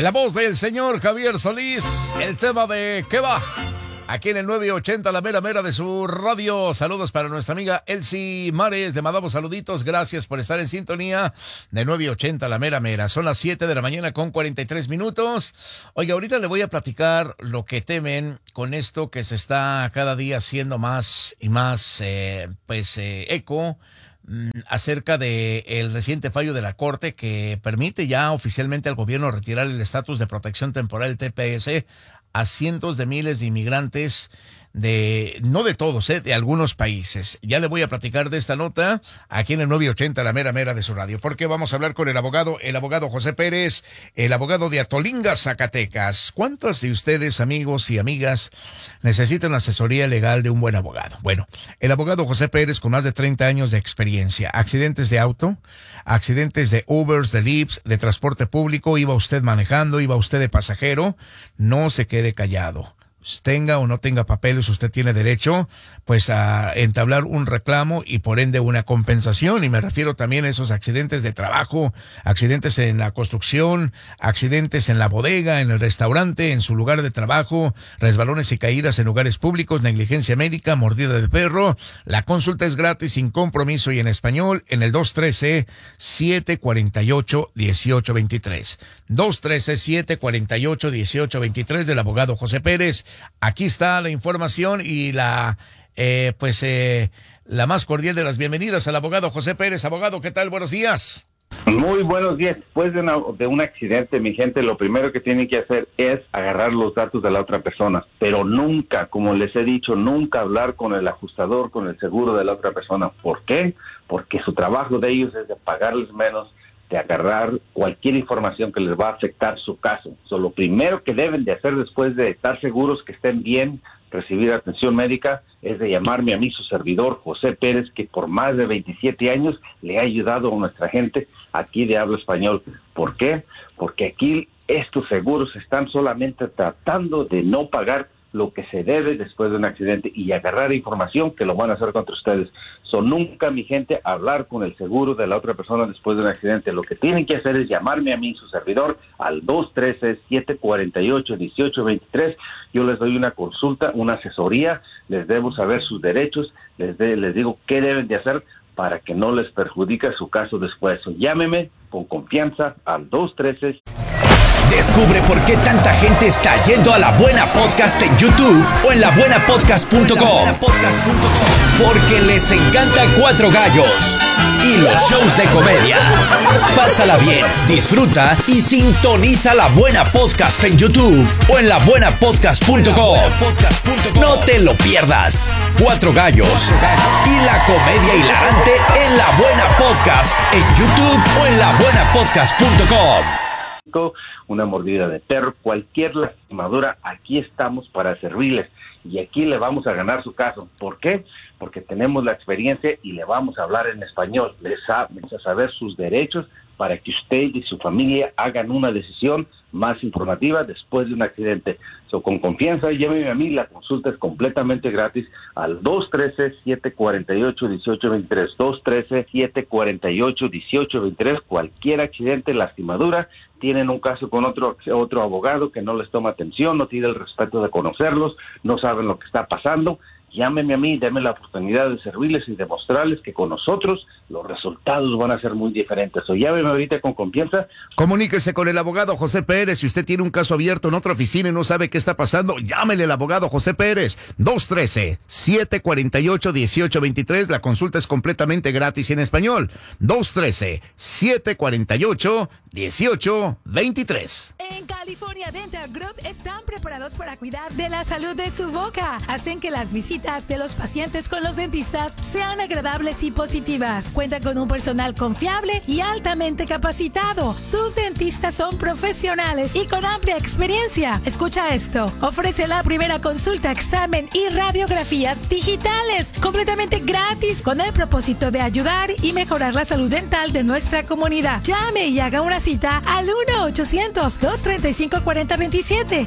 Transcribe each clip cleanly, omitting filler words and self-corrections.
En la voz del señor Javier Solís, el tema de ¿qué va? Aquí en el 980, la mera mera de su radio. Saludos para nuestra amiga Elsie Mares. Le mandamos saluditos. Gracias por estar en sintonía de 980, la mera mera. Son las 7 de la mañana con 43 minutos. Oiga, ahorita le voy a platicar lo que temen con esto que se está cada día haciendo más y más, eco acerca de el reciente fallo de la Corte que permite ya oficialmente al gobierno retirar el estatus de protección temporal TPS a cientos de miles de inmigrantes no de todos, de algunos países. Ya le voy a platicar de esta nota aquí en el 980, la mera mera de su radio, porque vamos a hablar con el abogado José Pérez, el abogado de Atolinga, Zacatecas. ¿Cuántos de ustedes, amigos y amigas, necesitan asesoría legal de un buen abogado? Bueno, el abogado José Pérez, con más de 30 años de experiencia, accidentes de auto, accidentes de Ubers, de Lyfts, de transporte público, iba usted manejando, iba usted de pasajero, no se quede callado. Tenga o no tenga papeles, usted tiene derecho pues a entablar un reclamo y por ende una compensación, y me refiero también a esos accidentes de trabajo, accidentes en la construcción, accidentes en la bodega, en el restaurante, en su lugar de trabajo, resbalones y caídas en lugares públicos, negligencia médica, mordida de perro. La consulta es gratis, sin compromiso y en español en el 213-748-1823. 213-748-1823 del abogado José Pérez. Aquí está la información y la más cordial de las bienvenidas al abogado José Pérez. Abogado, ¿qué tal? Buenos días. Muy buenos días. Después de un accidente, mi gente, lo primero que tienen que hacer es agarrar los datos de la otra persona, pero nunca, como les he dicho, nunca hablar con el ajustador, con el seguro de la otra persona. ¿Por qué? Porque su trabajo de ellos es de pagarles menos, de agarrar cualquier información que les va a afectar su caso. Lo primero que deben de hacer después de estar seguros que estén bien, recibir atención médica, es de llamarme a mí, su servidor, José Pérez, que por más de 27 años le ha ayudado a nuestra gente aquí de habla español. ¿Por qué? Porque aquí estos seguros están solamente tratando de no pagar lo que se debe después de un accidente y agarrar información que lo van a hacer contra ustedes. Nunca, mi gente, hablar con el seguro de la otra persona después de un accidente. Lo que tienen que hacer es llamarme a mí, su servidor, al 213-748-1823. Yo les doy una consulta, una asesoría, les debo saber sus derechos, les digo qué deben de hacer para que no les perjudique su caso después. Llámeme con confianza al 213. Descubre por qué tanta gente está yendo a La Buena Podcast en YouTube o en labuenapodcast.com. Porque les encanta Cuatro Gallos y los shows de comedia. Pásala bien, disfruta y sintoniza La Buena Podcast en YouTube o en labuenapodcast.com. No te lo pierdas. Cuatro Gallos y la comedia hilarante en La Buena Podcast en YouTube o en labuenapodcast.com. Una mordida de perro, cualquier lastimadura, aquí estamos para servirles y aquí le vamos a ganar su caso. ¿Por qué? Porque tenemos la experiencia y le vamos a hablar en español. Vamos a saber sus derechos para que usted y su familia hagan una decisión más informativa después de un accidente. Con confianza, llámeme a mí, la consulta es completamente gratis al 213-748-1823, 213-748-1823, cualquier accidente, lastimadura, tienen un caso con otro abogado que no les toma atención, no tiene el respeto de conocerlos, no saben lo que está pasando. Llámenme a mí, denme la oportunidad de servirles y demostrarles que con nosotros los resultados van a ser muy diferentes. Llámenme ahorita con confianza. Comuníquese con el abogado José Pérez. Si usted tiene un caso abierto en otra oficina y no sabe qué está pasando, llámele al abogado José Pérez. 213-748-1823. La consulta es completamente gratis en español. 213-748-1823. En California Dental Group están preparados para cuidar de la salud de su boca. Hacen que las visitas de los pacientes con los dentistas sean agradables y positivas. Cuentan con un personal confiable y altamente capacitado. Sus dentistas son profesionales y con amplia experiencia. Escucha esto. Ofrece la primera consulta, examen y radiografías digitales completamente gratis con el propósito de ayudar y mejorar la salud dental de nuestra comunidad. Llame y haga una cita al 1-800-235-4027.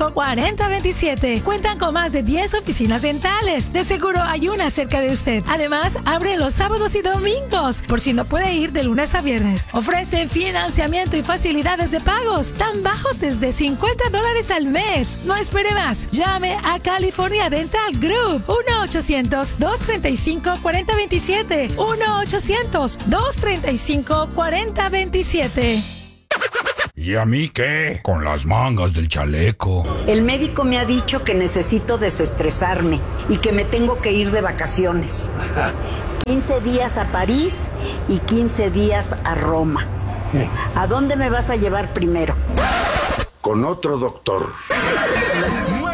1-800-235-4027. Cuentan con más de 10 oficinas dentales. De seguro hay una cerca de usted. Además, Además, abren los sábados y domingos, por si no puede ir de lunes a viernes. Ofrecen financiamiento y facilidades de pagos tan bajos desde $50 al mes. No espere más. Llame a California Dental Group. 1-800-235-4027. 1-800-235-4027. ¿Y a mí qué? Con las mangas del chaleco. El médico me ha dicho que necesito desestresarme y que me tengo que ir de vacaciones. 15 días a París y 15 días a Roma. ¿A dónde me vas a llevar primero? Con otro doctor.